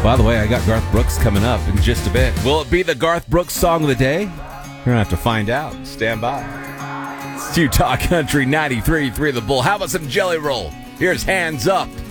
By the way, I got Garth Brooks coming up in just a bit. Will it be the Garth Brooks song of the day? You're going to have to find out. Stand by. It's Utah Country 93.3 The Bull. How about some Jelly Roll? Here's Hands Up.